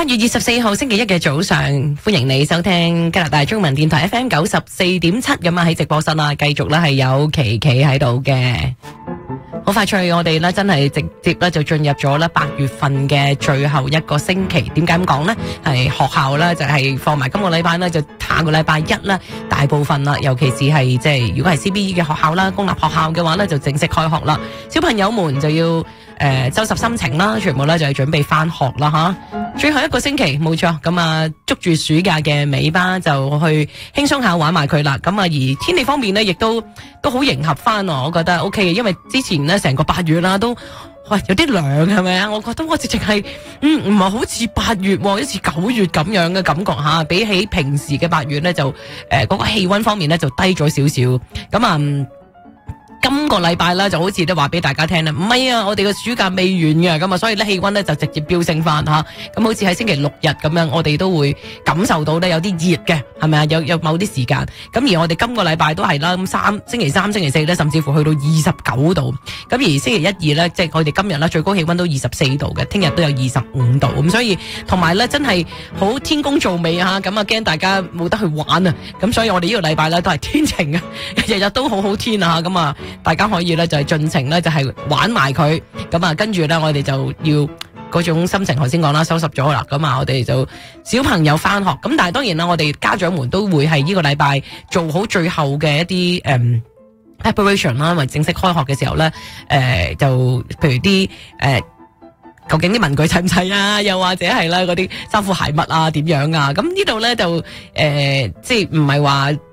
8月24號星期一嘅早上，歡迎你收聽加拿大中文電台 FM 94.7咁啊，喺直播室啦，繼續咧係有琪琪喺度嘅。好快脆，我哋咧真係直接咧就進入咗咧8月份嘅最後一個星期。點解咁講呢？係學校咧就係放埋今個禮拜咧，就下個禮拜一啦，大部分啦，尤其是係即係如果係 CBE 嘅學校啦，公立學校嘅話咧就正式開學啦。小朋友們就要收拾心情啦，全部咧就係準備翻學啦吓。最後一個星期冇錯，咁啊捉住暑假嘅尾巴就去輕鬆下玩埋佢啦。咁啊而天氣方面呢，亦都好迎合翻我覺得 OK 嘅，因為之前呢，成個8月啦都喂有啲涼係咪啊？我覺得我直情係唔係好似8月，好似9月咁樣嘅感覺吓，比起平時嘅8月呢，就嗰個氣溫方面呢，就低咗少少。咁啊今個禮拜啦，就好似都話俾大家聽啦，唔係啊，我哋嘅暑假未完嘅，咁啊，所以咧氣溫咧就直接飆升翻吓，咁好似喺星期六日咁樣，我哋都會感受到咧有啲熱嘅，係咪啊？有某啲時間，咁而我哋今個禮拜都係啦，咁星期三、星期四咧，甚至乎去到29度，咁而星期一、二咧，即係我哋今日啦，最高氣溫都24度嘅，聽日都有25度，咁所以同埋咧真係好天公造美啊，咁啊驚大家冇得去玩啊，咁所以我哋呢個禮拜咧都係天晴啊，日日都好好天啊，咁啊。大家可以咧就係盡情咧就係玩埋佢，咁啊跟住咧我哋就要嗰種心情，頭先講啦，收拾咗啦，咁啊我哋就小朋友翻學，咁但係當然啦，我哋家長們都會係呢個禮拜做好最後嘅一啲preparation 啦，因為正式開學嘅時候咧，就譬如啲究竟啲文具齊唔齊啊？又或者係咧嗰啲衫褲鞋襪啊點樣啊？咁呢度咧就即係唔係話